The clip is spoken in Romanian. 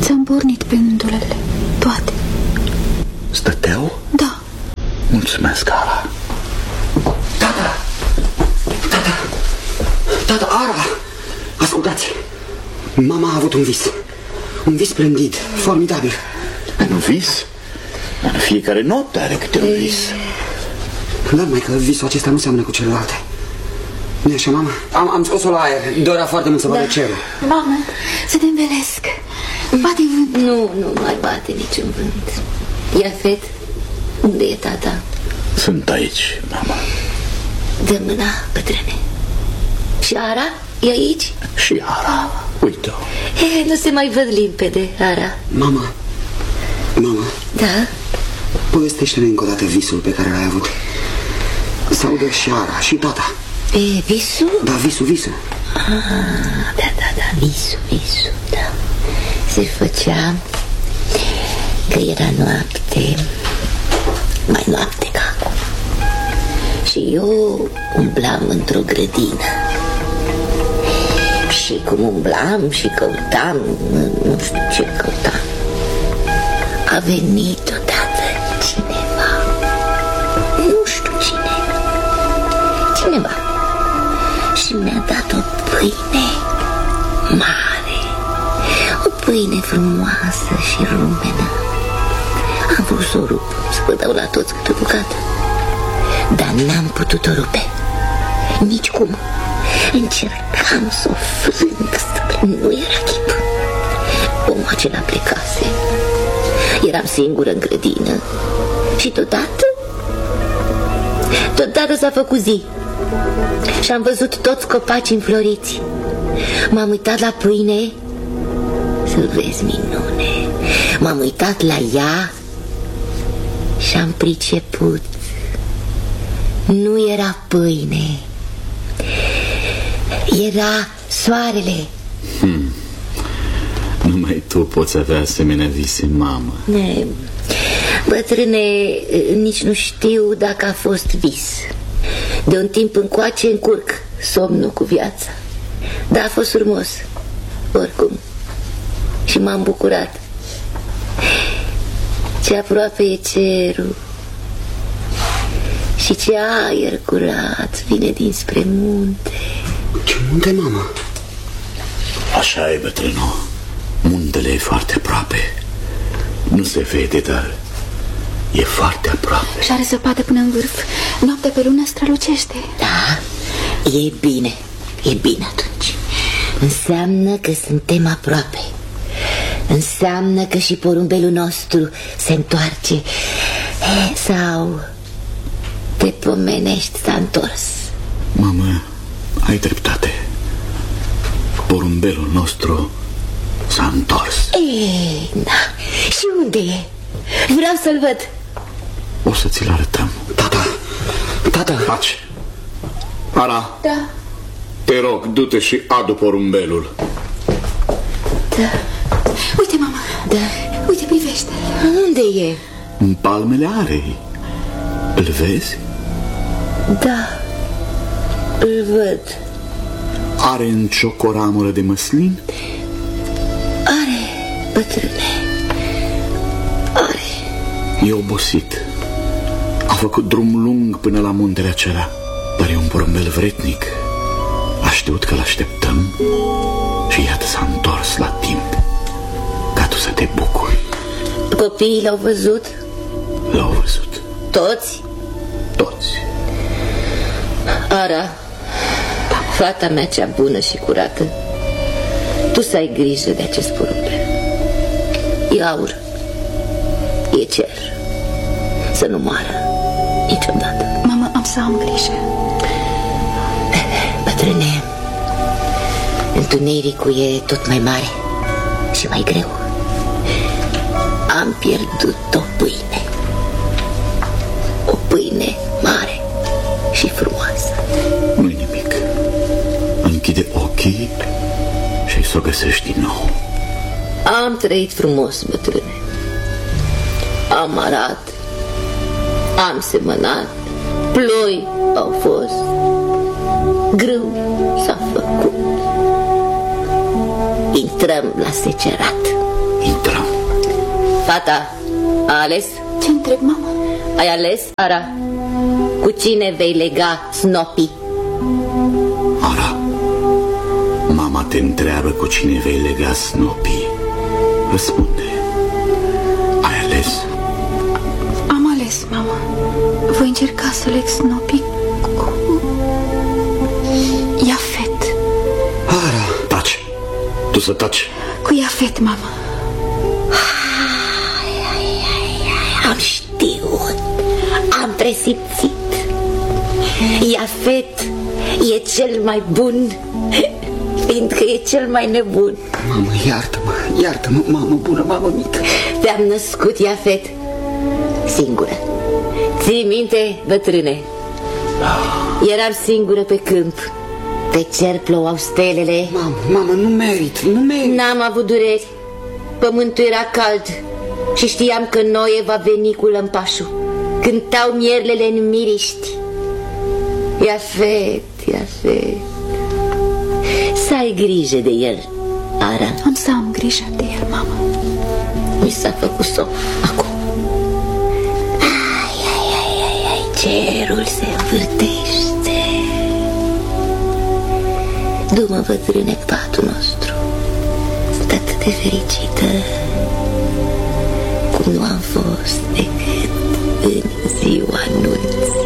Ți-am pornit pendulele, toate. Stăteau? Da. Mulțumesc, Ara. Tata, Ara! Ascultați! Mama a avut un vis. Un vis splendid, formidabil. Un vis? În fiecare noapte are câte un vis. Dar mai că visul acesta nu seamănă cu celelalte. Nu-i așa, mama? Am scos-o la aer. Dorea foarte mult să vadă cerul. Mamă, să te învelesc. Bate vânt. Nu mai bate niciun vânt. Iafet, unde e tata? Sunt aici, mama. Dă mâna, bătrâne. Și Ara? E aici? Și Ara, uite-o. Nu se mai văd limpede, Ara. Mama. Da? Povestește-ne încă o dată visul pe care l-ai avut. Să audă și Ara, și tata. Visul? Da, visul. Da, visul, da. Se făcea că era noapte, mai noapte ca acum. Și eu umblam într-o grădină. Și cum umblam și căutam, nu știu ce căutam, a venit odată cineva. Nu știu cineva. Și mi-a dat o pâine mare, o pâine frumoasă și rumenă. Am vrut să o rup, să vă dau la toți câte o bucată, dar n-am putut o rupe. Nici cum. Încercam să o frâng, nu era chip. Omul acela plecase. Eram singură în grădină. Și deodată s-a făcut zi. Și am văzut toți copacii înfloriți. M-am uitat la pâine, să vezi, minune. M-am uitat la ea și am priceput. Nu era pâine, era soarele. Numai tu poți avea asemenea vise, mamă. Bătrâne, nici nu știu dacă a fost vis. De un timp încoace încurc somnul cu viața. Dar a fost frumos, oricum. Și m-am bucurat. Ce aproape e cerul. Și ce aer curat vine dinspre munte. Ce munte, mama? Așa e, bătrână. Muntele e foarte aproape. Nu se vede, dar e foarte aproape. Și are zăpadă până în vârf. Noaptea pe lună strălucește. Da, e bine atunci. Înseamnă că suntem aproape. Înseamnă că și porumbelul nostru se întoarce. Sau te pomenești, s-a întors. Mamă, ai dreptate. Porumbelul nostru s-a întors. Da. Și unde e? Vreau să-l văd. O să ți-l arătăm. Tata. Taci. Ara. Da. Te rog, du-te și adu porumbelul. Da. Uite, mama. Da. Uite, privește. Unde e? În palmele arei. Îl vezi? Da, îl văd. Are în cioc o ramură de măslin? Are, bătrâne. Are. E obosit. A făcut drum lung până la muntele acela. Dar e un porumbel vretnic. A știut că l-așteptăm și iată s-a întors la timp. Ca tu să te bucuri. Copiii l-au văzut? L-au văzut. Toți? Toți. Ara, fata mea cea bună și curată, tu să ai grijă de acest porumbel. E aur, e cer. Să nu moară niciodată. Mama, am să am grijă. Bătrâne, întunericul e tot mai mare și mai greu. Am pierdut o pâine. O pâine mare și frumoasă. Nu-i nimic. Închide ochii și să o găsești din nou. Am trăit frumos, bătrâne. Am arat, am semănat, ploi au fost, grâu s-a făcut. Intrăm la secerat. Fata, a ales? Ce întreb, mama? Ai ales, Ara? Cu cine vei lega Snoopy? Ara, mama te întreabă cu cine vei lega Snoopy. Răspunde. Ai ales? Am ales, mama. Voi încerca să leg Snoopy cu Iafet. Ara. Taci. Tu să taci. Cu Iafet, mama. Am știut, am presimțit. Iafet e cel mai bun, fiindcă e cel mai nebun. Mamă, iartă-mă, mamă bună, mamă mică. Te-am născut, Iafet, singură. Ții minte, bătrâne? Eram singură pe câmp. Pe cer plouau stelele. Mamă, nu merit. N-am avut dureri. Pământul era cald și știam că Noe va veni cu lămpașul. Cântau mierlele în miriști. Iafet, să ai grijă de el, Ara. Am să am grijă de el, mama. Mi s-a făcut somn acum. Ai, cerul se învârtește. Du-mă, bătrâne, patul nostru. Sunt atât de fericită cum nu am fost decât în ziua anunții.